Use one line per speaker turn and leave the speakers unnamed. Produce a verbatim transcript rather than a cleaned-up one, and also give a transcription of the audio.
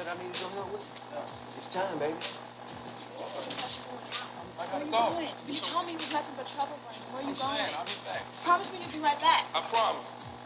that I need to go help with? Yeah. It's time, baby.
I gotta
Where
go.
you going? You told me it was nothing but trouble, Brandon. Where are you
I'm
going?
saying, I'll be back.
Promise me to be right back.
I promise.